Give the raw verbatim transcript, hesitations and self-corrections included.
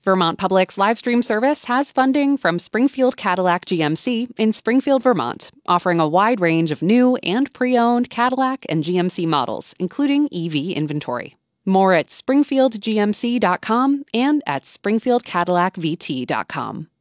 Vermont Public's live stream service has funding from Springfield Cadillac G M C in Springfield, Vermont, offering a wide range of new and pre-owned Cadillac and G M C models, including E V inventory. More at springfield g m c dot com and at springfield cadillac v t dot com.